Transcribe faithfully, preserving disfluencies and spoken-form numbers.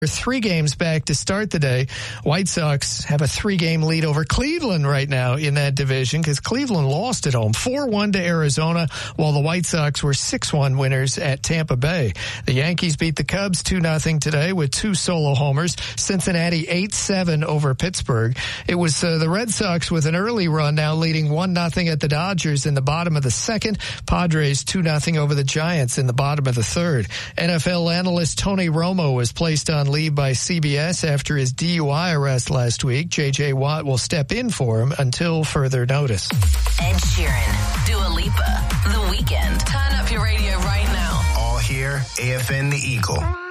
Three games back to start the day. White Sox have a three-game lead over Cleveland right now in that division because Cleveland lost at home four one to Arizona, while the White Sox were six one winners at Tampa Bay. The Yankees beat the Cubs two nothing today with two solo homers. Cincinnati eight seven over Pittsburgh. It was uh, the Red Sox with an early run now leading one nothing at the Dodgers in the bottom of the second. Padres two nothing over the Giants in the bottom of the third. N F L analyst Tony Romo was placed on leave by C B S after his D U I arrest last week. J J Watt will step in for him until further notice. Ed Sheeran, Dua Lipa, The Weeknd. Turn up your radio right now. All here, A F N The Eagle.